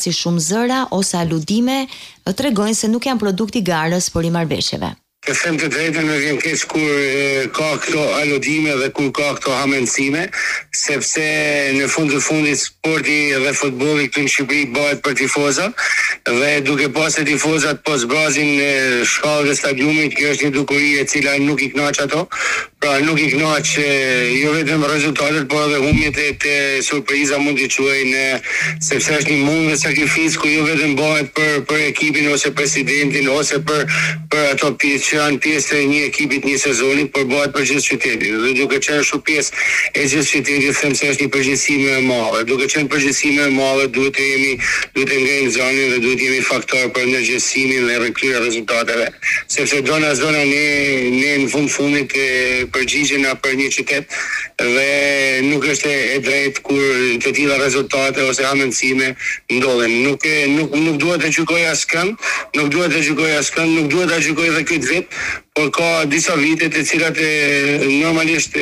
si shumë zëra ose aludime tregojnë se nuk janë produkt i garës, por i marrëveshjeve. Të them të drejtën, më vjen keq kur ka këto aludime dhe kur ka këto hamendësime, sepse në fund të fundit sporti dhe futbolli këtu në Shqipëri bëhet për tifoza dhe duke pasur tifozat po zbrazin shkallën e stadiumit, kjo është një dukuri e cila nuk i kënaq ato. Pra nuk i kënaq jo vetëm rezultatet, por edhe humbjet e surpriza mund t'i quajnë, sepse është një mund dhe sakrificë ku jo vetëm bëhet për ekipin ose presidentin ose për ato pjesë që janë pjesë e një ekipit një sezonit, por bëhet për gjithë qytetin. Dhe duke qenë shumë pjesë e gjithë qytetit, them se është një përgjegjësi më e madhe. Duke qenë përgjegjësi më e madhe, duhet të ngejmë zonin dhe duhet jemi faktor për ndërgjegjësimin dhe rikthyer rezultateve. Sepse zona ne në fundit përgjigjena për një qytet dhe nuk është e drejtë kur të tilla rezultate ose hamendësime ndodhen. Nuk duhet të gjykoj askënd, nuk duhet ta gjykoj edhe këtë vit, por ka disa vite të cilat normalisht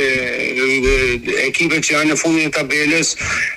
ekipet që janë në fundin e tabelës,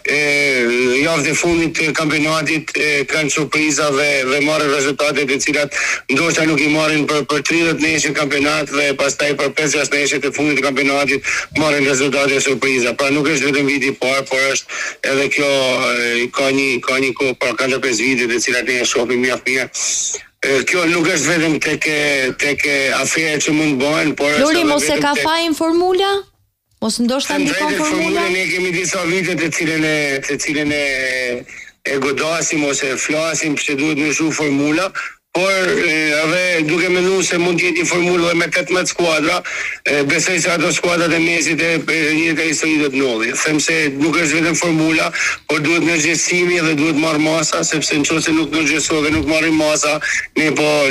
javën e fundit të kampionatit kanë surpriza dhe marrin rezultate të cilat ndoshta nuk i marrin për 30 nesër kampionat dhe pastaj për 50 nesër të fundit të kampionatit marrin rezultate surpriza. Pra nuk është vetëm viti i parë, por është edhe kjo ka një kohë para 4-5 vite të cilat ne e shohim mjaft mirë. Kjo nuk është vetëm tek afera që mund bëhen, por Lori, mos e ka fajin formula? Mos ndoshta ndikon formula? Ne kemi disa vite të cilën e godasim ose flasim se duhet ndryshuar formula, por edhe duke menduar se mund të jetë një formulë me 18 skuadra, besoj se ato skuadrat e mesit e një histori do të ndodhi. Them se nuk është vetëm formula, por duhet ndërgjegjësimi dhe duhet marrë masa, sepse nëse nuk ndërgjegjësohet dhe nuk marrim masa, ne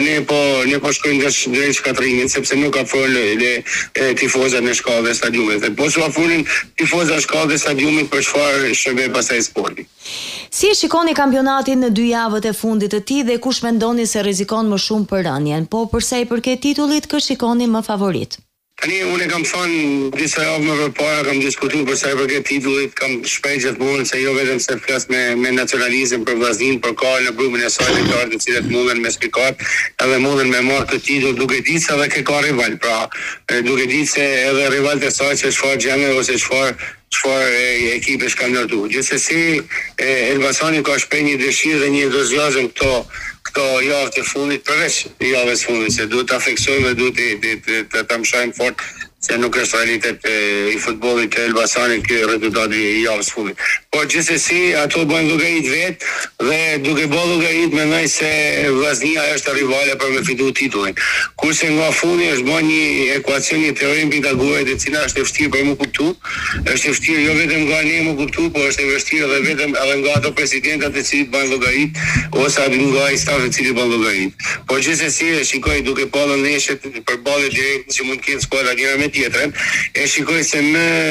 po shkojmë drejt shkatrimit, sepse nuk ka folë tifozat në shkallën e stadiumit. Dhe po çu afunin tifozat në shkallën e stadiumit për çfarë shërbej pastaj sporti. Si e shikoni kampionatin në 2 javët e fundit të tij dhe kush mendoni se rrezikon më shumë për rënien? Po për sa i përket titullit, kë shikoni më favorit? Tani unë kam thënë disa javë më përpara, kam diskutuar për sa i përket titullit, kam shprehur gjithmonë se jo vetëm se flas me nacionalizëm për vllaznin, por ka në grupin e saj lojtarë të cilët munden me spikat, edhe munden me marrë këtë titull duke ditë se edhe ka rival. Pra, duke ditë se edhe rivalët e saj që çfarë gjendje ose çfarë ekipesh kanë ndërtuar. Gjithsesi, Elbasani ka shprehur një dëshirë dhe një entuziazëm këto javë të fundit, përveç javës fundit, se duhet ta fiksojmë dhe duhet ta mshajmë fort se nuk është realitet i futbollit të Elbasanit ky rezultati i javës fundit. Por gjithsesi ato bëjnë llogarit vet dhe duke bërë llogarit mendoj se Vllaznia është rivale për me fituar titullin. Kurse nga fundi është bën një ekuacion, një teori Pitagorit e cila është e vështirë për më kuptu. Është e vështirë jo vetëm nga ne më kuptu, por është e vështirë edhe vetëm edhe nga ato presidentat të cilët bëjnë llogarit ose nga ai stafi i cili bën llogarit. Por gjithsesi shikoj duke pasur neshët për ballë direkt që mund të kenë skuadra njëra tjetrën, e shikoj se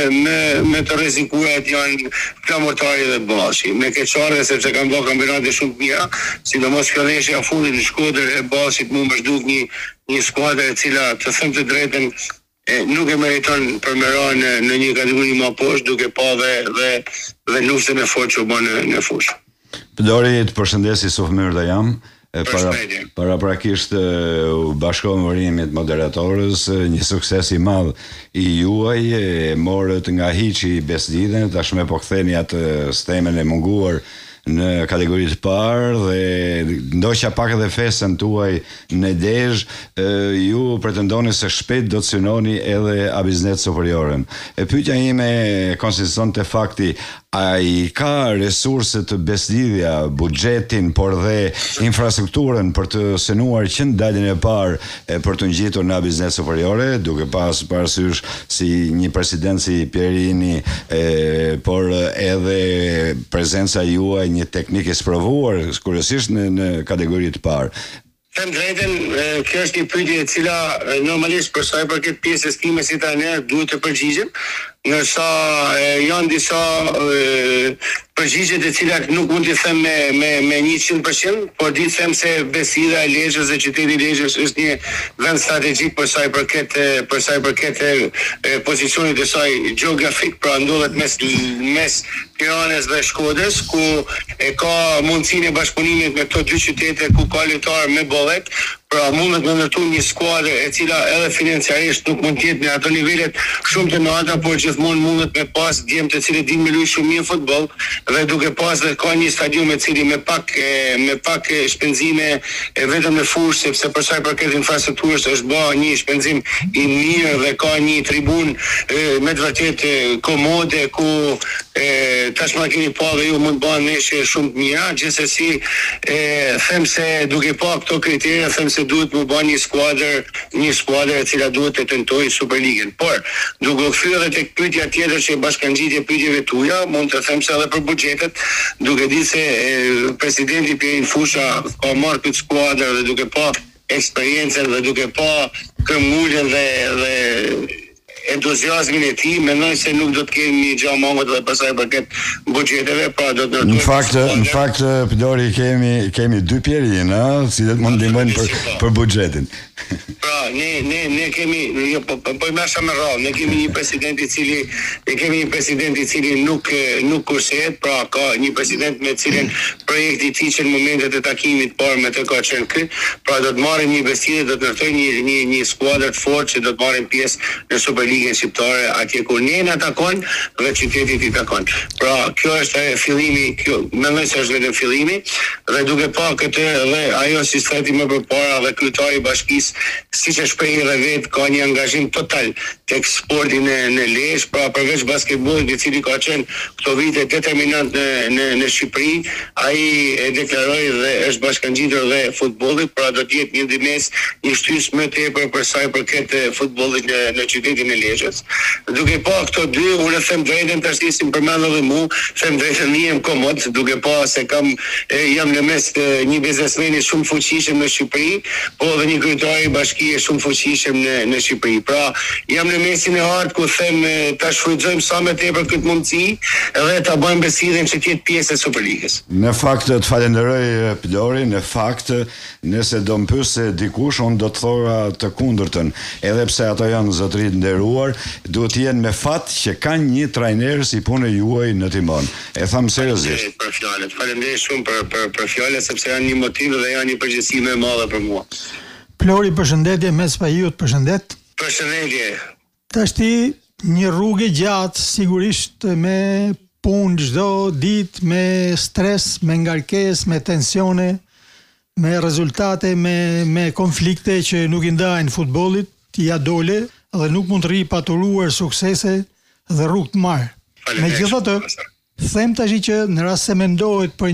më të rrezikuar janë Flamurtari dhe Bashi. Me keqare sepse kanë bërë kampionate shumë të mira, sidomos kjo ndeshje e fundit në Shkodër e Bashit më zhduk një skuadër e cila, të them të drejtën, nuk e meriton për me rënë në një kategori më poshtë, duke pa dhe luftën e fortë që u bën në fushë. Lori, të përshëndesi Sufmir dhe jam. Paraprakisht bashkohëm vërimit moderatorës, një sukses i madh i juaj, morët nga hiçi Beslidhen, tashmë po ktheni atë stemen e munguar në kategoritë parë dhe ndoshta pak edhe fesën tuaj në Dezhë, ju pretendoni se shpejt do të synoni edhe Abiznet Superioren. Pyetja ime konsiston te fakti, a i ka resurse të Beslidhja, buxhetin, por dhe infrastrukturën për të synuar që në daljen e parë për të ngjitur në Abiznet Superiore, duke pas parasysh si një president si Pierini, por edhe prezenca juaj një teknik i sprovuar, kuriozisht në kategoritë të parë. Them drejtën, kjo është një pyetje e cila normalisht për sa i përket pjesës time si trajner duhet të përgjigjem, ndërsa janë disa përgjigjet e cilat nuk mund t'i them me 100%, por di them se Besida e Lezhës dhe qyteti i Lezhës është një vend strategjik për sa i përket pozicionit të saj gjeografik, pra ndodhet mes Tiranës dhe Shkodrës, ku e ka mundësinë e bashkëpunimit me këto dy qytete ku ka lojtarë me bollek, pra mundet me ndërtu një skuadër e cila edhe financiarisht nuk mund të jetë në ato nivelet shumë të larta, por gjithmonë mundet me pas djem të cilët dinë me luaj shumë mirë futboll dhe duke pas dhe ka një stadium e cili me pak shpenzime vetëm në fushë, sepse për sa i përket infrastrukturës është bërë një shpenzim i mirë dhe ka një tribun me të vërtetë komode ku tashmë keni pa dhe ju mund të bëni ndeshje shumë të mira. Gjithsesi them se duke pa këto kritere, them se duhet më bëni një skuadër e cila duhet të tentojë Superligën. Por duke u kthyer edhe tek pyetja tjetër që bashkangjitje pyetjeve tuaja, mund të them se edhe për buxhetet, duke ditë se presidenti Pierin Fusha ka marrë këtë skuadër dhe duke pa eksperiencën dhe duke pa këmbgulën dhe entuziazmin e tij, mendoj se nuk do të kemi gjë mangut dhe pasaj përket buxheteve, pra do të Në fakt Pilori kemi dy pjerin, cilët mund ndihmojnë për buxhetin. Pra, ne kemi, po më shumë rrallë, ne kemi një president i cili nuk kurset, pra ka një president me cilin projekti i tij që në momentet e takimit parë me të ka qenë ky, pra do të marrim një investitë, do të ndërtojmë një skuadër të fortë që do të marrin pjesë në Superligën shqiptare atje ku ne na takon dhe qyteti i takon. Pra, kjo është fillimi, mendoj se është vetëm fillimi dhe duke pa këtë dhe ajo si thati më përpara dhe kryetari i bashkisë siç e shpreh edhe vet, ka një angazhim total tek sporti në Lezhë, pra përveç basketbollit i cili ka qenë këto vite determinant në Shqipëri, ai e deklaroi dhe është bashkangjitur dhe futbollit, pra do të jetë një ndihmës, një shtys më tepër për sa i përket futbollit në qytetin e Lezhës. Duke pa këto dy, unë them drejtën tash si përmend edhe mua, them drejtën jam komod, duke pa se jam në mes një biznesmeni shumë fuqishëm në Shqipëri, po edhe një kryetar i bashkie shumë fuqishëm në Shqipëri. Pra, jam në mesin e hartë ku them ta shfrytëzojmë sa më tepër këtë mundësi dhe ta bëjmë Besidën që të jetë pjesë e Superligës. Në fakt të falenderoj Pilori, në fakt nëse do më pyesë dikush, unë do të thora të kundërtën, edhe pse ato janë zotëri të nderuar, duhet të jenë me fat që kanë një trajner si punë juaj në timon. E tham seriozisht. Për fjalët. Faleminderit shumë për fjalët sepse janë një motiv dhe janë një përgjegjësi më e madhe për mua. Pilori, përshëndetje, mes Pajiut, përshëndet. Përshëndetje. Tashti një rrugë gjatë, sigurisht me punë çdo ditë, me stres, me ngarkesë, me tensione, me rezultate, me konflikte që nuk i ndajnë futbollit, ja dole dhe nuk mund të rri paturuar suksese dhe rrugë të marrë. Megjithatë, them tash që në rast se mendohet për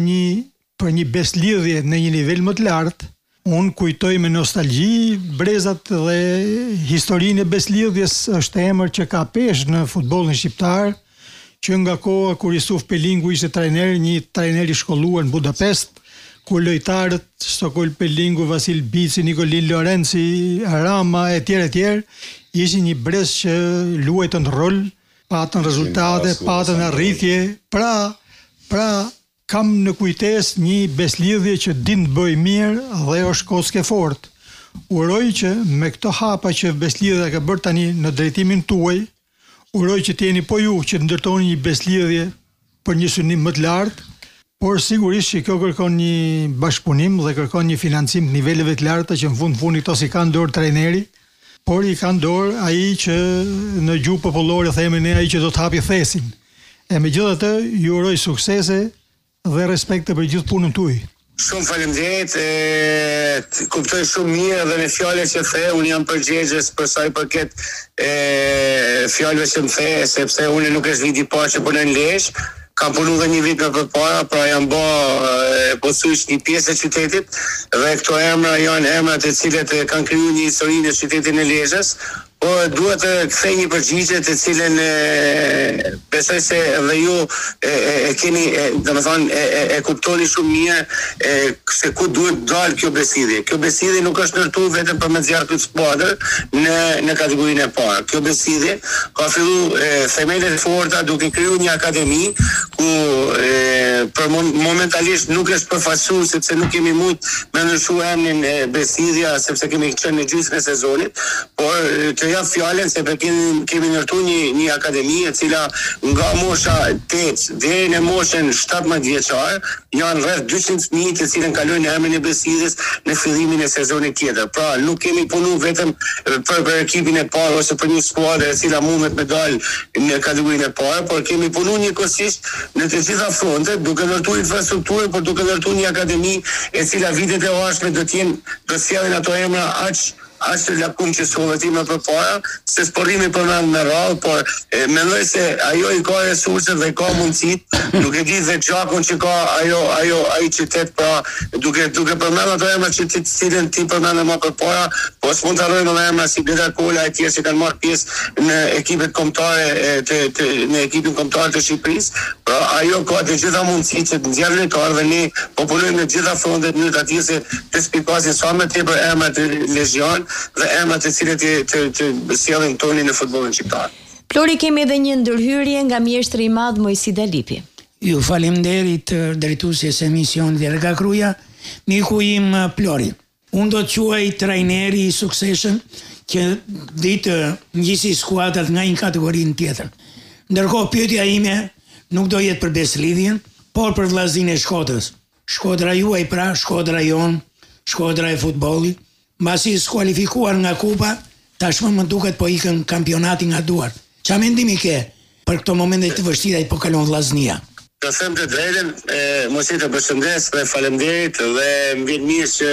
një beslidhje në një nivel më të lartë, unë kujtoj me nostalgji brezat dhe historinë e beslidhjes. Është emër që ka peshë në futbollin shqiptar, që nga koha kur Yusuf Pelingu ishte trajner, një trajner i shkolluar në Budapest, ku lojtarët Stokol Pelingu, Vasil Bici, Nikolin Lorenzi, Rama etj. Ishin një brez që luajtën rol, patën rezultate, patën arritje. Pra kam në kujtes një beslidhje që din të bëj mirë dhe është koske fort. Uroj që me këto hapa që beslidhja ka bërë tani në drejtimin tuaj, uroj që t'jeni po ju që të ndërtoni një beslidhje për një synim më të lartë, por sigurisht që kjo kërkon një bashkëpunim dhe kërkon një financim të niveleve të larta që në fund këto si kanë dorë trajneri, por i kanë dorë ai që në gjuhë popullore themi ne ai që do të hapi thesin. E megjithatë, ju uroj suksese dhe respekte për gjithë punën tuaj. Shumë faleminderit, kuptoj shumë mirë dhe në fjalët që the, unë jam përgjegjës për sa i përket fjalëve që më the, sepse unë nuk është viti parë që punoj në Lezhë, kam punu dhe një vit më përpara, pra jam pothuajse një pjesë e qytetit dhe këto emra janë emrat e cilët kanë krijuar një histori në qytetin e Lezhës, po duhet të kthej një përgjigje të cilën besoj se edhe ju e keni, domethënë e kuptoni shumë mirë se ku duhet dalë kjo besidhje. Kjo besidhje nuk është ndërtuar vetëm për me zjarr këtë skuadër në kategorinë e parë. Kjo besidhje ka filluar themelet e forta duke krijuar një akademi ku për momentalisht nuk është përfaqësuar sepse nuk kemi mujt me ndryshuar emrin besidhja sepse kemi qenë në gjysmën e sezonit, por të jap fjalën se kemi ndërtuar një akademi e cila nga mosha 8 deri në moshën 17 vjeçar janë rreth 200 fëmijë të cilën kalojnë emrin e besidhjes në fillimin e sezonit tjetër. Pra nuk kemi punuar vetëm për ekipin e parë ose për një skuadër e cila mundet me dalë në kategorinë e parë, por kemi punuar njëkohësisht në të gjitha frontet, duke ndërtuar infrastrukturë, por duke ndërtuar një akademi e cila vitet e ardhshme do të sjellin ato emra aq të lakum që sovetime për para, se sportimi përmend me radhë, por mendoj se ajo i ka resurset dhe ka mundësit, duke ditë dhe gjakun që ka ai qytet, pra duke përmend ato emra që të cilën ti përmend më përpara, po s'mund të harrojmë edhe emra si Bleda Kola e tjerë që kanë marrë pjesë në ekipet kombëtare në ekipin kombëtar të Shqipërisë. Pra ajo ka të gjitha mundësitë që të nxjerrë lojtarë dhe ne populojmë në të gjitha frontet në atë se të spikasin sa më tepër emra të Lezhjan dhe emrat të cilët të sjellin tonin në futbollin shqiptar. Plori, kemi edhe një ndërhyrje nga mjeshtri i madh Mojsi Dalipi. Ju faleminderit drejtuesjes së emisionit Erga Kruja, miku im Plori. Unë do të quaj trajneri i suksesshëm që ditë ngjisi skuadrat nga një kategori në tjetër. Ndërkohë pyetja ime nuk do jetë për beslidhjen, por për vllazërinë e Shkodrës. Shkodra juaj pra, Shkodra jon, Shkodra e futbollit. Mbasi skualifikuar nga kupa, tashmë më duket po ikën kampionati nga duart. Çfarë mendimi ke për këto momente të vështira që po kalon vllaznia? Të them të drejtën, mos i të përshëndes dhe faleminderit dhe më vjen mirë që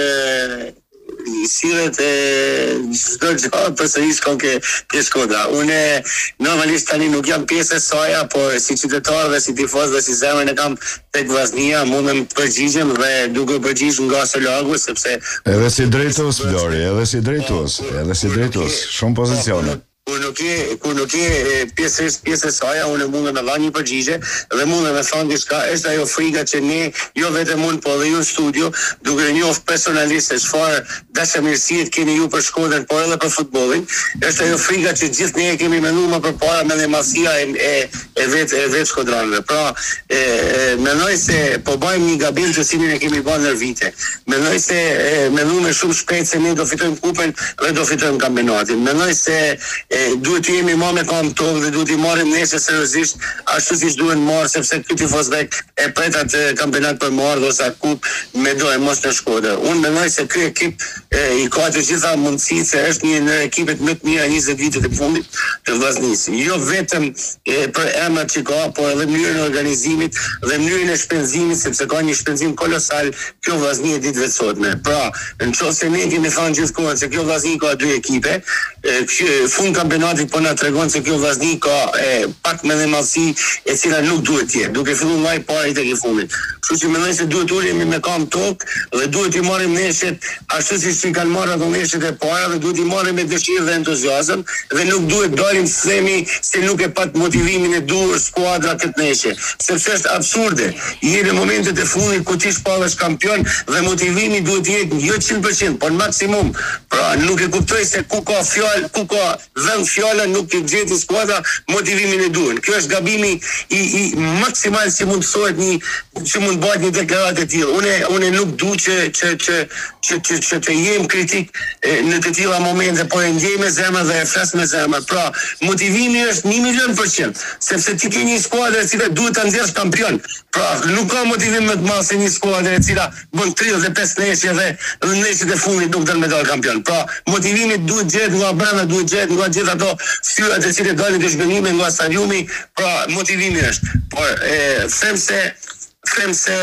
sillet çdo gjë përsëris ke Shkodra. Unë normalisht tani nuk jam pjesë e saj, por si qytetar dhe si tifoz dhe si zemrën e kam tek vllaznia, mundem të përgjigjem dhe duke përgjigj nga së largu sepse edhe si drejtues Flori, edhe si drejtues, shumë pozicione. Kur nuk ke pjesë e saj, unë mundem të dha një përgjigje dhe mundem të them diçka, është ajo frika që ne, jo vetëm unë, po edhe ju në studio, duke njohur personalisht se çfarë dashamirësie keni ju për Shkodrën, por edhe për futbollin, është ajo frika që gjithë ne kemi menduar më përpara me madhësia e vetë shkodranëve. Pra, mendoj se po bëjmë një gabim të cilin e kemi bërë në vite. Mendoj se menduam shumë shpejt se ne do fitojmë kupën dhe do fitojmë kampionatin. Mendoj se duhet të jemi më me këmbë tokë dhe duhet i marrim nesër seriozisht ashtu siç duhen marrë, sepse ky tifoz e pret atë kampionat për marrë ose atë kupë me dorë mos në Shkodër. Unë mendoj se ky ekip i ka të gjitha mundësitë, se është një në ekipet më të mira 20 vitet e fundit të vllaznisë. Jo vetëm për emrat që ka, por edhe mënyrën e organizimit dhe mënyrën e shpenzimit, sepse ka një shpenzim kolosal kjo vllazni e ditëve të sotme. Pra, nëse ne kemi thënë gjithkohë se kjo vllazni ka dy ekipe, fund kampionatit po na tregon se kjo vllazni ka pak më dhe madhësi e cila nuk duhet të jetë, duke filluar nga i pari tek i fundit. Kështu që mendoj se duhet ulemi me këmbë tokë dhe duhet i marrim neshjet ashtu siç i kanë marrë ato neshjet e para dhe duhet i marrim me dëshirë dhe entuziazëm dhe nuk duhet dalim të themi se nuk e pat motivimin e duhur skuadra këtë neshje, sepse është absurde. Je në momentet e fundit ku ti shpallesh kampion dhe motivimi duhet të jetë jo 100%, por maksimum. Pra nuk e kuptoj se ku ka fjalë, ku ka vend fjala nuk i gjeti skuadra motivimin e duhur. Kjo është gabimi i maksimal që mund bëhet një deklaratë e tillë. Unë nuk dua që të jem kritik në të tilla momente, por e ndjej me zemër dhe e flas me zemër. Pra, motivimi është 1,000,000%, sepse ti ke një skuadër e cila duhet ta nxjerrësh kampion. Pra, nuk ka motivim më të madh se një skuadër e cila bën 35 neshje dhe në neshjet e fundit nuk dal me dal kampion. Pra, motivimi duhet gjetë nga brenda, duhet gjetë nga gjithë ato fytyrat e cilat dalin të zhgënjime nga stadiumi. Pra, motivimi është. Por them se them se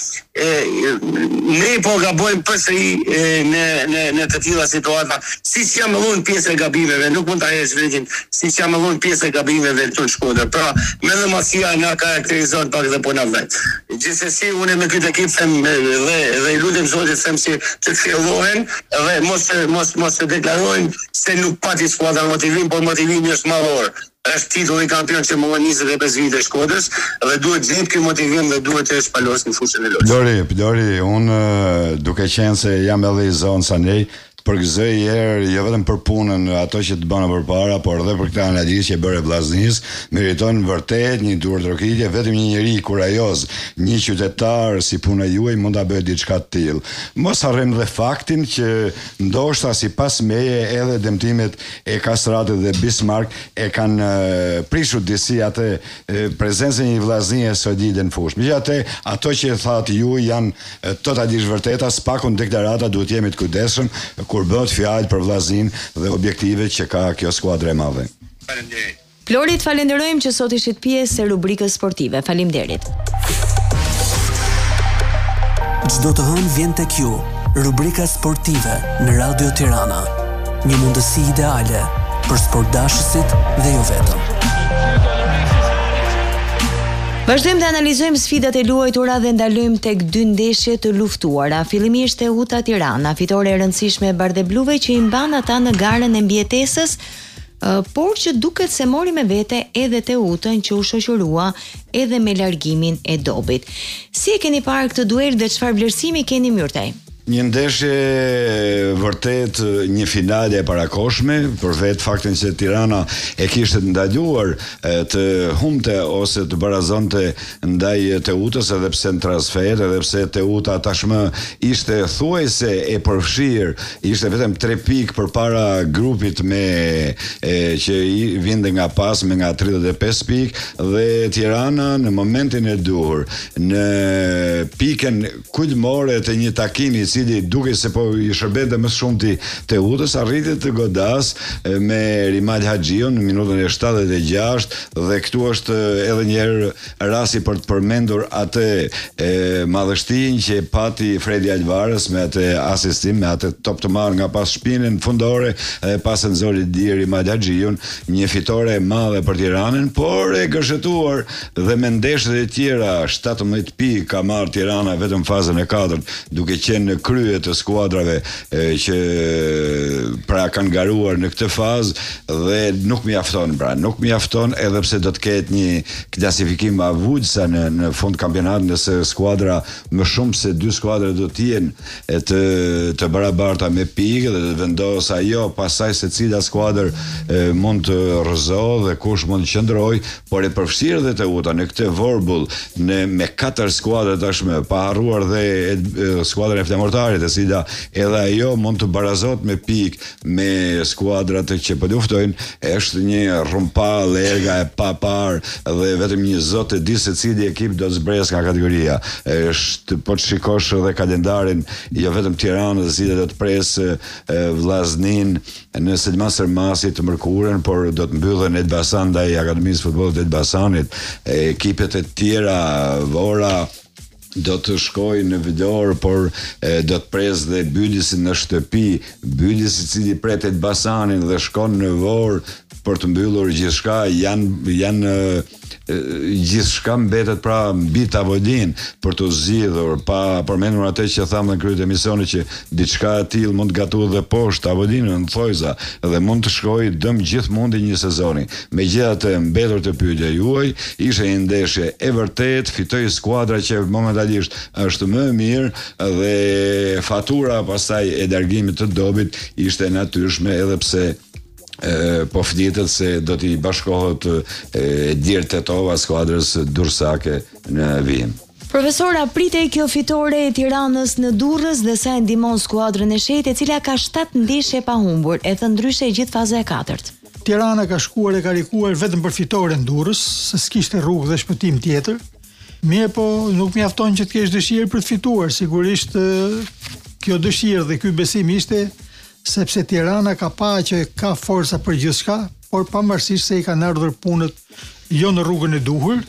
ne po gabojmë përsëri në të tilla situata, siç jam vënë pjesë e gabimeve, nuk mund ta hesh vetin, siç jam vënë pjesë e gabimeve të Shkodrës. Pra, mendëmasia na karakterizon pak dhe po na vet. Gjithsesi unë me këtë ekip them dhe i lutem Zotit them si të fillohen dhe mos të deklarojnë se nuk pati skuadra motivim, por motivimi është madhor. Është titulli kampion që më 25 vite Shkodrës dhe duhet gjithë ky motivim dhe duhet të shpalos në fushën e lojës. Plori, unë duke qenë se jam edhe i zonë sa nej, përgëzoj herë jo vetëm për punën ato që të bëna përpara, por edhe për këtë analizë që bëre Vllaznis, meriton vërtet një duar trokitje, vetëm një njerëz kurajoz, një qytetar si puna juaj mund ta bëjë diçka të tillë. Mos harrojmë dhe faktin që ndoshta sipas meje edhe dëmtimet e Kastratit dhe Bismarck e kanë prishur disi atë prezencën e një Vllaznie solide në fushë. Megjithatë, ato që thatë ju janë totalisht vërteta, spakun deklarata duhet jemi të kujdesshëm kur bëhet fjalë për Vllaznin dhe objektivet që ka kjo skuadër e madhe. Faleminderit. Plorit, falenderojmë që sot ishit pjesë e rubrikës sportive. Faleminderit. Çdo të hënë vjen tek ju, rubrika sportive në Radio Tirana. Një mundësi ideale për sportdashësit dhe jo vetëm. Vazhdojmë të analizojmë sfidat e luajtura dhe ndalojmë tek dy ndeshje të luftuara. Fillimisht Teuta Tirana, fitore e rëndësishme e bardhebluve që i mban ata në garën e mbijetesës, por që duket se mori me vete edhe Teutën që u shoqërua edhe me largimin e Dobit. Si e keni parë këtë duel dhe çfarë vlerësimi keni Myrtaj? Një ndeshje vërtet një finale e parakoshme, për vetë faktin që Tirana e kishte ndaluar të humte ose të barazonte ndaj Teutës, edhe pse në transfer, edhe pse Teuta tashmë ishte thuajse e përfshirë, ishte vetëm 3 pikë përpara grupit me që vinte nga pas me nga 35 pikë dhe Tirana në momentin e duhur, në pikën kulmore të një takimi cili duke se po i shërbente më shumë ti Teutës, arriti të godas me Rimal Haxhiun në minutën e 76 dhe këtu është edhe njerë rasti për të përmendur atë madhështin që pati Fredi Alvarez me atë asistim, me atë top të marrë nga pas shpinën fundore dhe pas nxori di Rimal Haxhiun, një fitore e madhe për Tiranën, por e gërshetuar dhe me ndeshjet e tjera 17 pikë ka marrë Tirana vetëm fazën e 4, duke qenë në krye të skuadrave që pra kanë garuar në këtë fazë dhe nuk nuk mjafton edhe pse do të ketë një klasifikim avullsa në fund kampionat, nëse skuadra më shumë se 2 skuadra do të jenë të barabarta me pikë dhe të vendos ajo pasaj se cila skuadër mund të rrëzohë dhe kush mund të qëndroj, por e përfshirë dhe Teuta në këtë vorbull me 4 skuadra tashmë, pa harruar dhe skuadrën e flamurtarit, e cila edhe ajo mund të barazot me pikë me skuadrat që po luftojnë, është një rrumpall erga e papar dhe vetëm një zot e di se cili ekip do të zbresë nga kategoria. Është po të shikosh edhe kalendarin, jo vetëm Tiranës, e cila do të presë Vllaznin në Selman Sermasi të mërkurën, por do të mbyllen Elbasan ndaj Akademisë Futbollit të Elbasanit, ekipet e tjera Vora do të shkoj në Vlorë, por do të pres dhe Bylisin në shtëpi, Bylisi cili pret Elbasanin dhe shkon në Vorë për të mbyllur gjithçka, janë gjithçka mbetet pra mbi tavolin për të zgjidhur, pa përmendur atë që thamë në krye të emisionit që diçka e tillë mund të gatuhet dhe poshtë tavolinën në thojza dhe mund të shkojë dëm gjithmonë një sezoni. Megjithatë, mbetur të pyetja juaj, ishte një ndeshje e vërtet, fitoi skuadra që momentalisht është më e mirë dhe fatura pastaj e largimit të Dobit ishte natyrshme, edhe pse po flitet se do t'i bashkohet Dirë Tetova skuadrës Dursake në vijim. Profesora, pritej kjo fitore e Tiranës në Durrës dhe sa e ndihmon skuadrën e Shet, e cila ka 7 ndeshje pa humbur, e thënë ndryshe gjithë faza e 4. Tirana ka shkuar e karikuar vetëm për fitoren Durrës, se s'kishte rrugë dhe shpëtim tjetër. Mirë, po nuk mjafton që të kesh dëshirë për të fituar. Sigurisht kjo dëshirë dhe ky besim ishte sepse Tirana ka pa që ka forca për gjithçka, por pavarësisht se i kanë ardhur punët jo në rrugën e duhur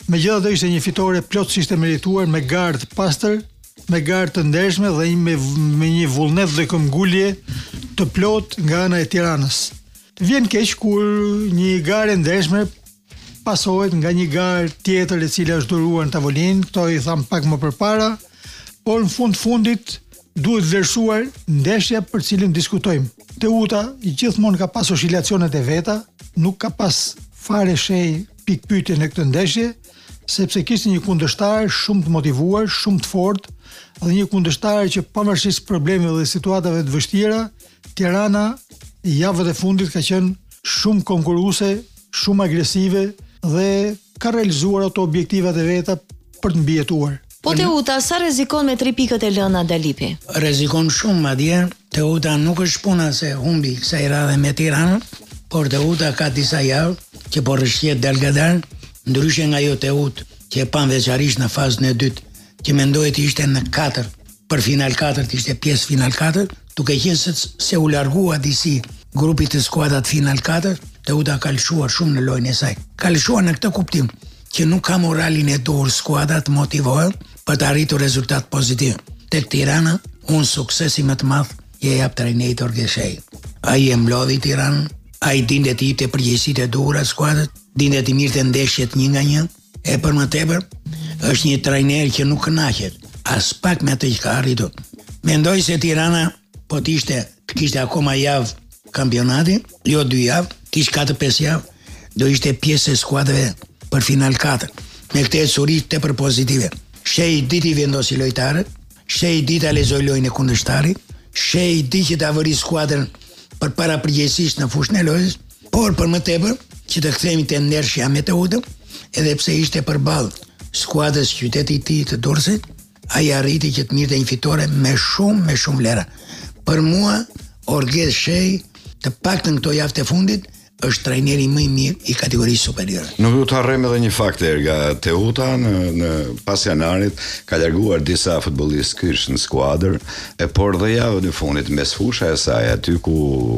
Megjithatë ishte një fitore plotësisht e merituar me garë të pastër, me garë të ndershme dhe me një vullnet dhe këmbgulje të plot nga ana e Tiranës. Vjen keq kur një garë e ndershme pasohet nga një garë tjetër e cila është duruar në tavolinë, këto i tham pak më përpara, por në fundit duhet vlerësuar ndeshja për cilën diskutojmë. Teuta i gjithmonë ka pas oscilacionet e veta, nuk ka pas fare shej pikpyetje në këtë ndeshje, sepse kishte një kundërshtar shumë të motivuar, shumë të fortë, dhe një kundërshtar që pavarësisht problemeve dhe situatave të vështira, Tirana javët e fundit ka qenë shumë konkurruese, shumë agresive dhe ka realizuar ato objektivat e veta për të mbijetuar. Po Teuta, sa rrezikon me 3 pikët e lëna Dalipi? Rrezikon shumë madje. Teuta nuk është puna se humbi kësaj radhe me Tiranën, por Teuta ka disa javë që po rrëshqet dalgadal, ndryshe nga jo Teut që e pan veçarisht në fazën e dytë, që mendohet ishte në 4, për final 4 ishte pjesë final 4, duke qenë se u largua disi grupit të skuadrat final 4, Teuta ka lëshuar shumë në lojën e saj. Ka lëshuar në këtë kuptim që nuk ka moralin e dur skuadrat të motivohen për të arritur rezultat pozitiv. Tek Tirana, unë suksesi më të madh je jap trajnerit Orgeshej. Ai e mlodhi Tiranën, ai dinte të jepte përgjegjësitë e duhura skuadrës, dinte të mirë të ndeshjet 1-1, e për më tepër është një trajner që nuk kënaqet as pak me atë që ka arritur. Mendoj se Tirana po të kishte akoma javë kampionati, jo 2 javë, kishte 4-5 javë, do ishte pjesë e skuadrave për final 4. Me këtë ecuri tepër pozitive. Shej diti vendosi lojtarët, shej dita lezoj lojën e kundërshtarit, shej di që ta vëri skuadrën për para përgjegjësisht në fushën e lojës, por për më tepër që të kthehemi te ndershja me Teutën, edhe pse ishte përballë skuadrës qytetit i tij të Durrësit, ai arriti që të mirte një fitore me shumë lera. Për mua, Orgeshej, të paktën këto javë të fundit, është trajneri më i mirë i kategorisë superiore. Nuk du të harrojmë edhe një fakt nga Teuta në pas janarit ka larguar disa futbollistë kyç në skuadër, por dhe javën e fundit mes fusha e saj aty ku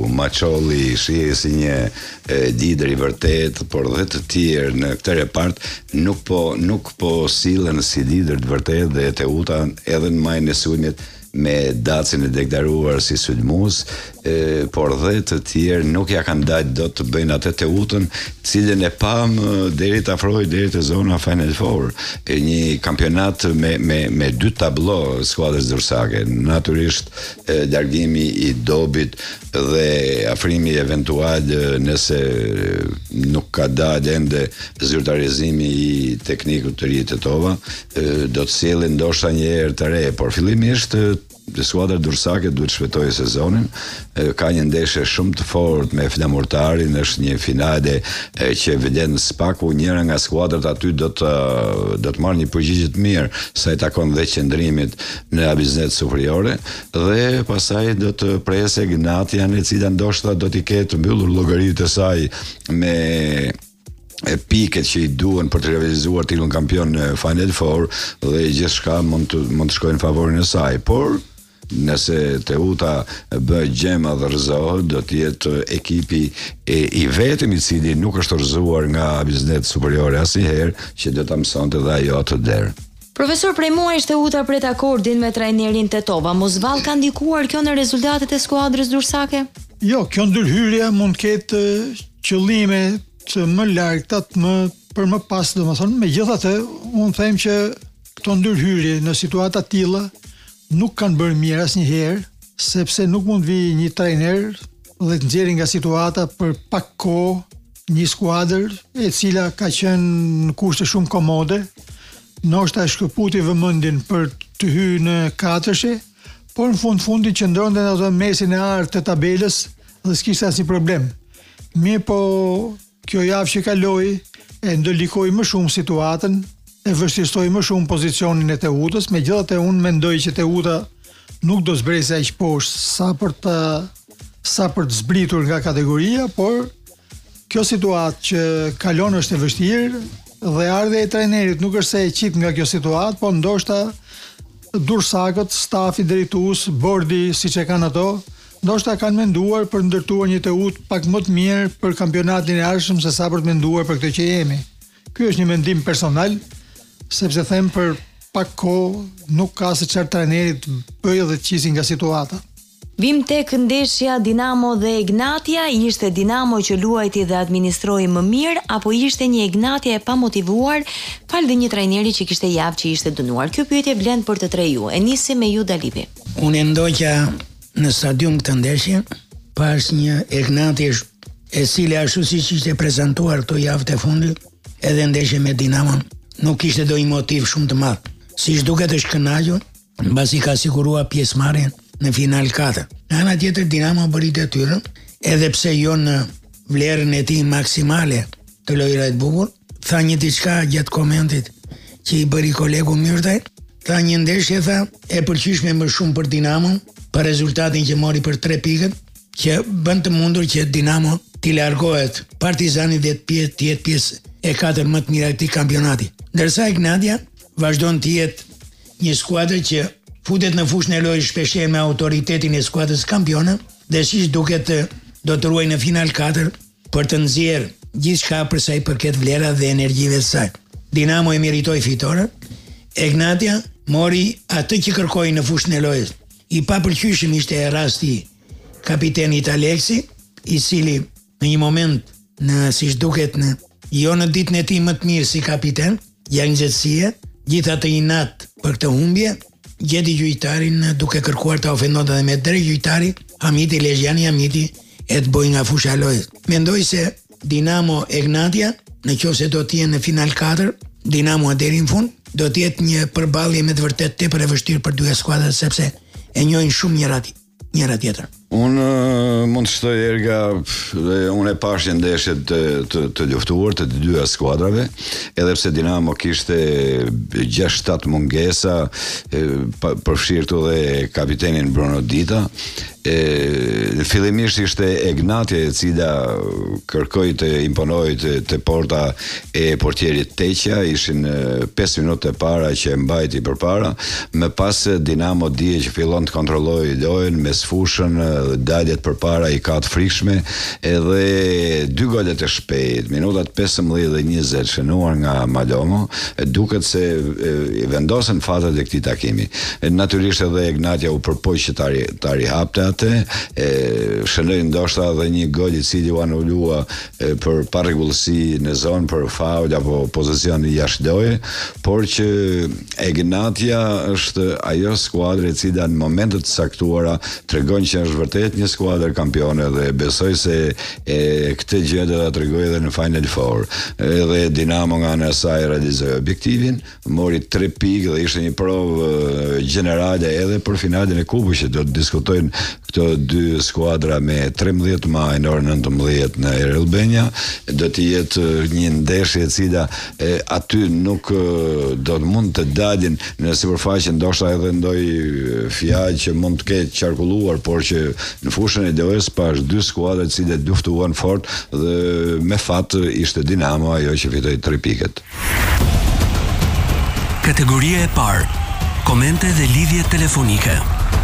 Maçolli shihej si një lider i vërtet, por dhe të tjerë në këtë repart nuk po sillen si lider të vërtet dhe Teuta edhe në majën e sulmit me Dacin e deklaruar si sulmues, por dhe të tjerë nuk ja kanë dalë do të bëjnë atë Teutën, cilën e pam deri të afrohej deri te zona Final Four, një kampionat me 2 tablo skuadrës dursake, natyrisht largimi i Dobit dhe afrimi eventual nëse nuk ka dalë ende zyrtarizimi i teknikut të ri të Tova, do të sjellin ndoshta një erë të re, por fillimisht skuadra dursake duhet shpëtojë sezonin, ka një ndeshje shumë të fortë me Flamurtarin, është një finale që vlen spaku, njëra nga skuadrat aty do të marrë një përgjigje të mirë sa i takon dhe qëndrimit në Abiznet superiore, dhe pastaj do të presë Gnatian, e cila ndoshta do t'i ketë mbyllur llogaritë e saj me piket që i duhen për të realizuar titullin kampion në Final Four, dhe gjithçka mund të shkojnë në favorin e saj, por nëse Teuta bë gjema dhe rrëzohet, do të jetë ekipi i vetëm i cili nuk është rrëzuar nga Biznet superiore asnjëherë, që do ta mësonte dhe ajo atë derë. Profesor, prej muajsh Teuta pret akordin me trajnerin Tetova, mos vallë ka ndikuar kjo në rezultatet e skuadrës dursake? Jo, kjo ndërhyrja mund të ketë qëllime të më largta, për më pas, domethënë, megjithatë, unë them që këto ndërhyrje në situata të tilla nuk kanë bërë mirë asnjëherë, sepse nuk mund vi një trajner dhe të nxjerrë nga situata për pak kohë një skuadër e cila ka qenë në kushte shumë komode, ndoshta shkëputi vëmendjen për të hyrë në katërshe, por në fundi qëndronte në atë mesin e artë të tabelës dhe s'kishte asnjë problem. Mirë, po kjo javë që kaloi e ndëlikoi më shumë situatën, e vështirësoi më shumë pozicionin e Teutës, megjithatë unë mendoj që Teuta nuk do zbresë aq poshtë sa për të zbritur nga kategoria, por kjo situatë që kalon është e vështirë dhe ardha e trajnerit nuk është se e qit nga kjo situatë, po ndoshta dursakët, stafi drejtues, bordi siç e kanë ato, ndoshta kanë menduar për ndërtuar një Teutë pak më të mirë për kampionatin e ardhshëm se sa për të menduar për këtë që jemi. ky është një mendim personal, sepse them për pak kohë nuk ka se çfarë trajneri të bëjë dhe të qisi nga situata. Vim tek ndeshja Dinamo dhe Egnatia, ishte Dinamo që luajti dhe administroi më mirë apo ishte një Egnatia e pamotivuar fal dhe një trajneri që kishte javë që ishte dënuar? Kjo pyetje vlen për të tre ju. E nisim me ju Dalipi. Unë ndoqa në stadium këtë ndeshje, pas një Egnatia e cila ashtu siç ishte prezantuar këto javët e fundit, edhe ndeshje me Dinamo nuk kishte ndonjë motiv shumë të madh. Siç duket është kënaqur, mbasi ka siguruar pjesëmarrjen në final 4. Në ana tjetër Dinamo bëri detyrën, edhe pse jo në vlerën e tij maksimale të lojërat bukur, tha një diçka gjatë komentit që i bëri kolegu Myrtaj, tha një ndeshje tha e pëlqyeshme më shumë për Dinamo, për rezultatin që mori për 3 pikët, që bën të mundur që Dinamo t'i largohet Partizanit dhe të jetë pjesë e 4 më të mira të këtij kampionati. Ndërsa Egnatia vazhdon të jetë një skuadër që futet në fushën e lojës shpeshherë me autoritetin e skuadrës kampione dhe siç duket do të ruajë në final 4 për të nxjerrë gjithçka për sa i përket vlera dhe energjive të saj. Dinamo e meritoi fitoren, Egnatia mori atë që kërkoi në fushën e lojës. I papëlqyeshëm ishte rasti kapitenit Aleksi, i cili në një moment siç duket jo në ditën e tij më të mirë si kapiten, janë nxehtësie, gjithatë inat për këtë humbje, gjeti gjyqtarin duke kërkuar të ofendonte edhe me drejt gjyqtari Hamiti Lezhani Hamiti e të bojë nga fusha e lojës. Mendoj se Dinamo Egnatia, nëse do të jenë në final 4, Dinamo deri në fund, do të jetë një përballje me të vërtetë tepër e vështirë për dy skuadrat sepse e njohin shumë njëra tjetër. Unë mund të shtoj erga dhe unë e pash një ndeshje të luftuar të dyja skuadrave, edhe pse Dinamo kishte 6-7 mungesa, përfshirë këtu dhe kapitenin Bruno Dita. Fillimisht ishte Egnatia e cila kërkoi të imponoi te porta e portierit Teqja, ishin 5 minuta e para që e mbajti përpara, më pas Dinamo dije që fillon të kontrollojë lojën me fushën, daljet përpara i ka të frikshme, edhe 2 golet e shpejt, minutat 15 dhe 20 shënuar nga Malomo, duket se vendosen fatet e këtij takimi. Natyrisht edhe Egnatia u përpoq që ta rihapte atë, shënoi ndoshta edhe një gol i cili u anulua për parregullsi në zonë, për faul apo pozicion jashtë loje, por që Egnatia është ajo skuadër e cila në momentet të saktuara tregon që është vërtet një skuadër kampione dhe besoj se këtë gjë do ta tregoj edhe në Final Four. Edhe Dinamo nga ana e saj realizoi objektivin, mori 3 pikë dhe ishte një provë gjenerale edhe për finalen e kupës që do të diskutojnë këto dy skuadra me 13 maj në orën 19 në Air Albania. Do të jetë një ndeshje e cila aty nuk do të mund të dalin në sipërfaqe, ndoshta edhe ndonjë fjalë që mund të ketë qarkulluar, por që në fushën e lojës pash dy skuadra të cilat luftuan fort dhe me fat ishte Dinamo ajo që fitoi 3 pikët. Kategoria e parë: komente dhe lidhje telefonike.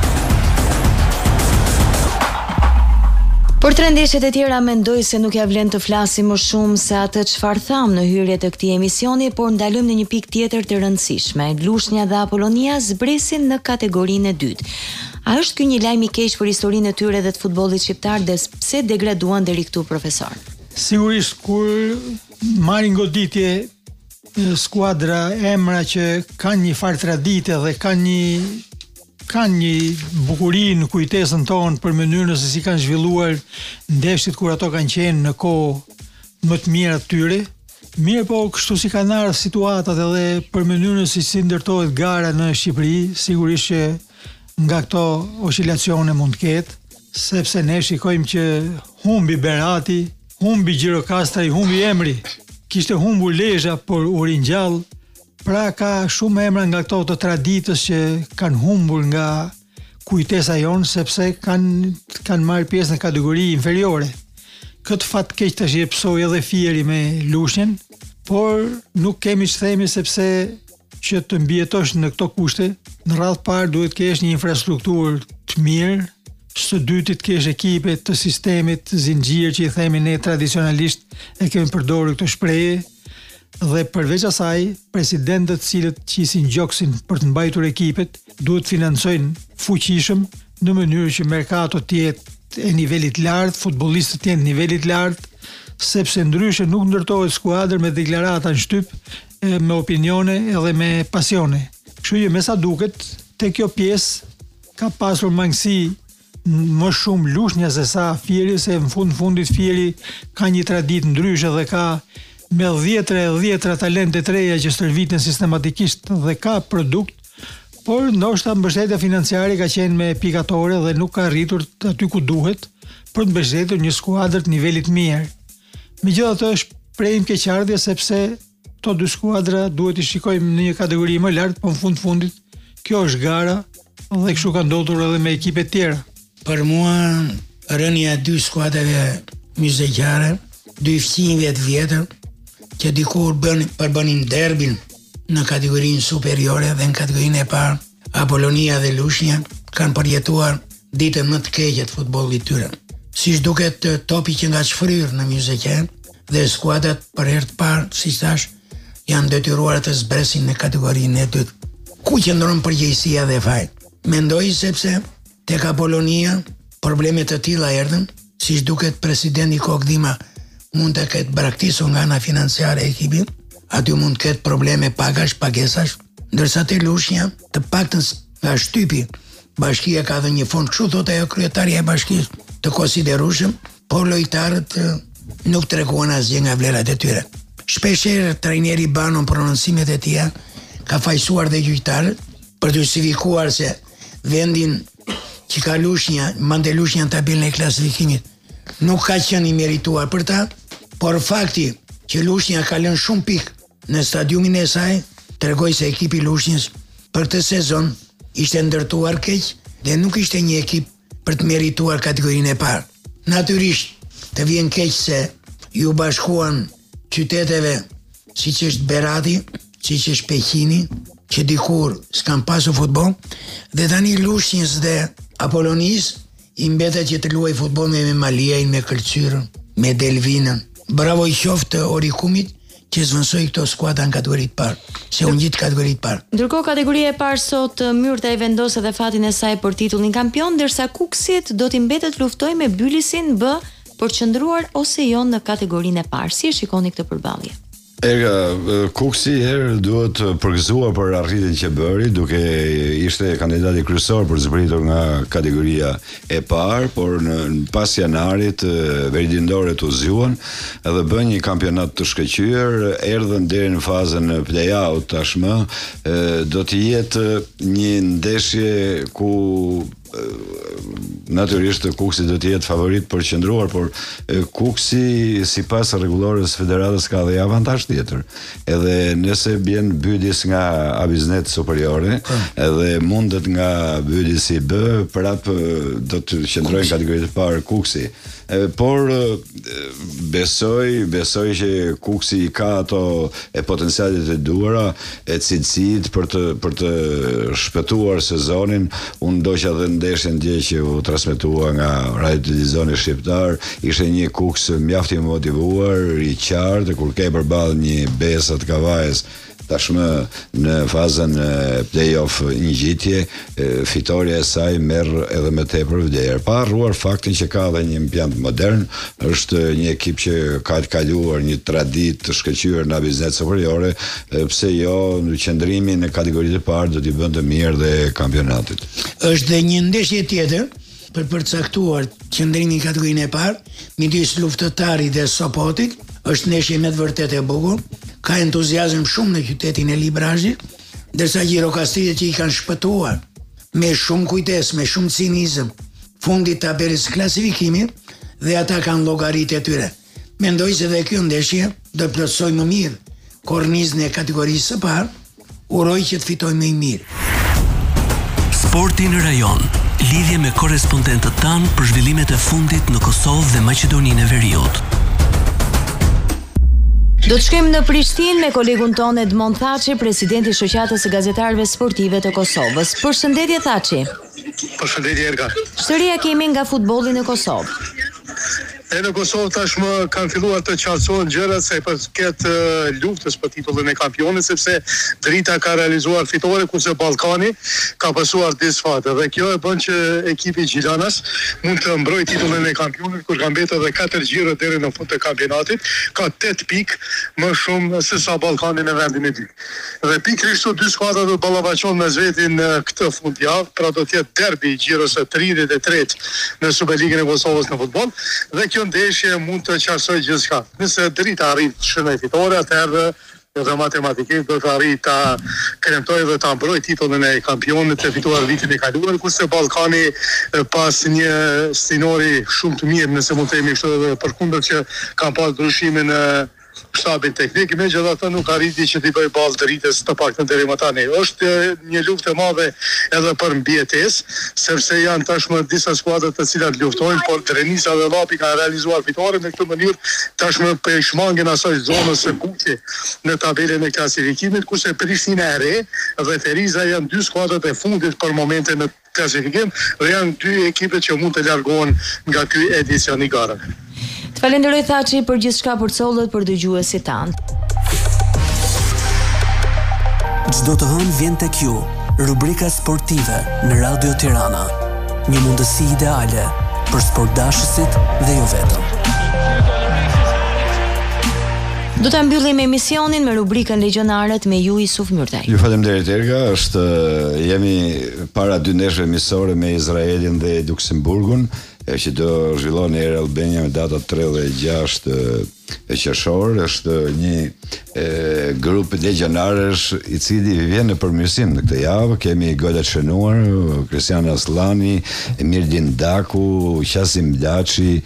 Por tre ndeshjet e tjera mendoj se nuk ja vlen të flasim më shumë se atë çfarë tham në hyrje të këtij emisioni, por ndalojmë në një pikë tjetër të rëndësishme. Lushnja dhe Apollonia zbresin në kategorinë e dytë. A është ky një lajm i keq për historinë e tyre dhe të futbollit shqiptar dhe pse degraduan deri këtu, profesor? Sigurisht kur marrin goditje skuadra emra që kanë një farë tradite dhe kanë një bukuri në kujtesën tonë për mënyrën se si kanë zhvilluar ndeshjet kur ato kanë qenë në kohë më të mira të tyre. Mirë, po kështu si kanë ardhur situatat edhe për mënyrën se si ndërtohet gara në Shqipëri, sigurisht që nga këto oscilacione mund të ketë, sepse ne shikojmë që humbi Berati, humbi Gjirokastri, humbi Emri, kishte humbur Lezhë, por u ringjall. Pra ka shumë emra nga këto të traditës që kanë humbur nga kujtesa jonë, sepse kanë marrë pjesë në kategori inferiore. Këtë fat keq tash e psoi edhe Fieri me Lushnjën, por nuk kemi ç'themi sepse që të mbijetosh në këto kushte, në radhë parë duhet kesh një infrastrukturë të mirë, së dyti të kesh ekipe të sistemit zinxhir që i themi ne tradicionalisht e kemi përdorur këtë shprehje, dhe përveç asaj, presidentët cilët qisin gjoksin për të mbajtur ekipet duhet financojnë fuqishëm në mënyrë që merkato të jetë e nivelit lartë, futbollistët të jenë nivelit lartë, sepse ndryshe nuk ndërtohet skuadër me deklarata në shtyp, me opinione edhe me pasione. Kështu që me sa duket, te kjo pjesë ka pasur mangësi më shumë lushnja se sa Fieri, se në fundit Fieri ka një traditë ndryshe dhe ka me dhjetra talente të reja që stërviten sistematikisht dhe ka produkt, por ndoshta mbështetja financiare ka qenë me pikatore dhe nuk ka arritur aty ku duhet për të mbështetur një skuadër të nivelit mirë. Megjithatë është prejmë keqardhje sepse këto dy skuadra duhet i shikojmë në një kategori më lartë, por në fundit kjo është gara dhe kështu ka ndodhur edhe me ekipe tjera. Për mua rënia dy skuadrave muzikare, dy fqinjve të vjetër që dikur përbënin derbin në kategorinë superiore dhe në kategorinë e parë, Apollonia dhe Lushnja kanë përjetuar ditën më të keqe të futbollit tyre. Siç duket topi që nga çfryr në muzikë dhe skuadrat për herë të parë, siç thash, janë detyruar të zbresin në kategorinë e dytë. Ku qëndron përgjegjësia dhe faji? Mendoj sepse tek Apollonia probleme të tilla erdhën, siç duket presidenti Kokdima mund të ketë braktisur nga ana financiare e ekipit, aty mund të ketë probleme pagash, pagesash, ndërsa te Lushnja të paktën nga shtypi bashkia ka dhënë një fond, kështu thotë ajo kryetaria e bashkisë, të konsiderueshëm, por lojtarët nuk treguan asgjë nga vlerat e tyre. Shpeshherë trajneri Bano në prononcimet e tija ka fajsuar dhe gjyqtarët për të justifikuar se vendin që ka Lushnja, mande Lushnja në tabelën e klasifikimit, nuk ka qenë i merituar për ta, por fakti që Lushnja ka lënë shumë pikë në stadiumin e saj, tregoi se ekipi i Lushnjës për këtë sezon ishte ndërtuar keq dhe nuk ishte një ekip për të merituar kategorinë e parë. Natyrisht, të vjen keq se ju bashkuan qyteteve siç është Berati, siç është Peqini, që dikur s'kan pasur futboll, dhe tani Lushnjës dhe Apollonis i mbetet që të luaj futboll me Maliajin, me Kërcyrën, me Delvinën. Bravo i qoftë Orikumit që zvendësoi këto skuadra në kategoritë parë, se u ngjit kategoritë parë. Ndërkohë kategoria e parë sot Myrta i vendos edhe fatin e saj për titullin kampion, ndërsa Kuksit do t'i mbetet luftoj me Bylisin B për qëndruar ose jo në kategorinë e parë. Si e shikoni këtë përballje? Kuksi herë duhet përgëzuar për arritjen që bëri, duke ishte kandidati kryesor për zbritur nga kategoria e parë, por në pas janarit veridiendoret u zgjuan dhe bën një kampionat të shkëlqyer, erdhën deri në fazën play-out tashmë. Do të jetë një ndeshje ku natyrisht Kuksi do të jetë favorit për qëndruar, por Kuksi sipas rregullores federatës ka dhe avantazh tjetër. Edhe nëse bjen Bydis nga Aviznet Superiore, edhe mundet nga Bydisi B, prap do të qëndrojnë kategoritë parë Kuksi. Por besoj që Kuksi ka ato e potencialet e duara, e cilësitë për të shpëtuar sezonin. Unë doqa dhe ndeshjen dje që u transmetua nga radio televizioni shqiptar, ishte një Kuks mjaft i motivuar, i qartë, kur ke përballë një Besa të Kavajës tashmë në fazën play-off ngjitje, fitoria e saj merr edhe me tepër vlerë. Pa harruar faktin që ka edhe një impjant modern, është një ekip që ka të kaluar një traditë të shkëlqyer në Aviznet Superiore, pse jo në qëndrimin në kategoritë e parë do t'i bënte mirë dhe kampionatit. Është dhe një ndeshje tjetër për përcaktuar qëndrimin në kategorinë e parë midis luftëtarit dhe Sopotit. Është ndeshje me të vërtetë e bukur, ka entuziazëm shumë në qytetin e Librazhit, ndërsa Gjirokastrit që i kanë shpëtuar me shumë kujdes, me shumë cinizëm, fundit tabelës klasifikimit dhe ata kanë llogaritë e tyre. Mendoj se dhe kjo ndeshje do plotësoj më mirë kornizën e kategorisë së parë, uroj që të fitoj më i mirë. Sporti në rajon, lidhje me korrespondentët tanë për zhvillimet e fundit në Kosovë dhe Maqedoninë e Veriut. Do të shkojmë në Prishtinë me kolegun tonë Edmond Thaçi, presidenti i Shoqatës së Gazetarëve Sportive të Kosovës. Përshëndetje Thaçi. Përshëndetje Erga. Historia kemi nga futbolli në Kosovë. Në Kosovë tashmë kanë filluar të qartësohen gjërat sa i përket luftës për titullin e kampionit, sepse Drita ka realizuar fitore kurse Ballkani ka pasur disfatë dhe kjo e bën që ekipi Gjilanas mund të mbrojë titullin e kampionit kur ka mbetur edhe 4 gjiro deri në fund të kampionatit, ka 8 pikë më shumë se sa Ballkani në vendin e dytë. Dhe pikërisht këto dy skuadra do të ballafaqohen mes vetin këtë fundjavë, pra do të jetë derbi i gjiros së 33 në Superligën e Kosovës në futboll dhe kjo ndeshje mund të qartësojë gjithçka. Nëse Drita arrit të shënojë fitore, atëherë dhe matematikisht do të arrijë ta kremtojë dhe ta mbrojë titullin e kampionit të fituar vitin e kaluar, kurse Ballkani pas një stinori shumë të mirë, nëse mund të themi kështu, edhe përkundër që kanë pas ndryshime në shtabin teknik, megjithatë nuk arriti që t'i bëjë ballë Dritës të paktën deri më tani. Është një luftë e madhe edhe për mbijetesë, sepse janë tashmë disa skuadra të cilat luftojnë, por Drenisa dhe Llapi kanë realizuar fitore në këtë mënyrë, tashmë po i shmangin asaj zonës së kuqe në tabelën e klasifikimit, kurse Prishtina e Re dhe Feriza janë dy skuadrat e fundit për momentin në klasifikim dhe janë dy ekipet që mund të largohen nga ky edicion i garave. Të falenderoj Thaçi për gjithçka për collët për dëgjuesit tanë. Çdo të hënë vjen tek ju rubrika sportive në Radio Tirana. Një mundësi ideale për sportdashësit dhe jo vetëm. Do ta mbyllim emisionin me rubrikën Legionarët me ju Yusuf Myrtaj. Ju faleminderit Erga, jemi para 2 ndeshjeve miqësore me Izraelin dhe Luksemburgun, që do zhvillohen në Air Albania me datat 3 dhe 6 qershor. Është një grup legionarësh i cili vjen në përmirësim në këtë javë. Kemi gola të shënuar, Kristian Aslani, Emirdin Daku, Qasim Laçi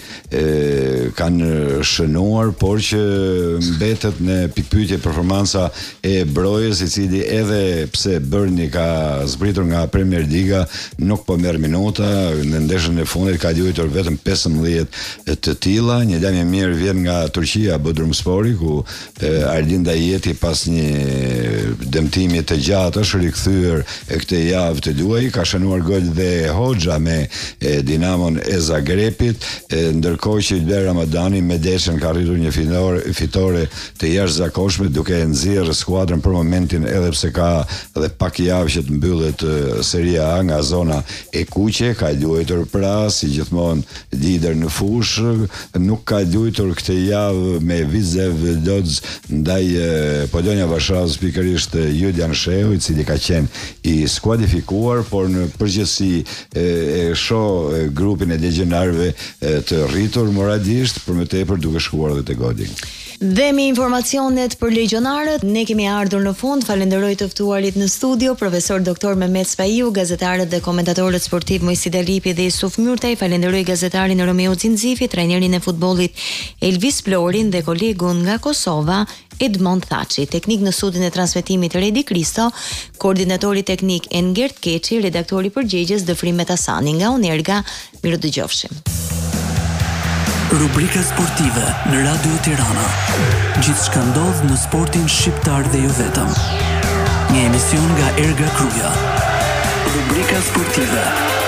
kanë shënuar, por që mbetet në pikpyetje performanca e Brojës, i cili edhe pse Bërni ka zbritur nga Premier Liga, nuk po merr minuta. Në ndeshjen e fundit ka luajtur vetëm 15 të tilla. Një lajm i mirë vjen nga Turqia, Bodrumspori, ku Arlinda Jeti pas një dëmtimi të gjatë është rikthyer këtë javë të luajë, ka shënuar gol dhe Hoxha me Dinamon e Zagrebit, ndërkohë që Ilber Ramadani me Deçën ka arritur një fitore të jashtëzakonshme, duke nxjerrë skuadrën për momentin, edhe pse ka edhe pak javë që të mbyllet Seria A nga zona e kuqe. Ka luajtur pra si gjithmonë lider në fushë, nuk ka luajtur këtë javë me Vizev Lodz ndaj Polonia Varshavës pikërisht Julian Shehu, i cili ka qenë i skuadifikuar, por në përgjithësi e shoh grupin e legionarëve të rritur moralisht, për më tepër duke shkuar edhe te goli. Dhe me informacionet për legionarët, ne kemi ardhur në fund. Falenderoj të ftuarit në studio, profesor doktor Mehmet Spahiu, gazetarët dhe komentatorët sportiv Mojsi Dalipi dhe Yusuf Myrtaj. Falenderoj gazetarin Romeo Zinzifi, trajnerin e futbollit Elvis Plorin dhe kolegun nga Kosova Edmond Thaçi. Teknik në studion e transmetimit Redi Kristo, koordinatori teknik Engert Keçi, redaktori përgjegjës Dëfrim Metasani. Nga Unerga, miru dëgjofshim. Rubrika sportive në Radio Tirana. Gjithçka ndodh në sportin shqiptar dhe jo vetëm. Një emision nga Erga Kruja. Rubrika sportive.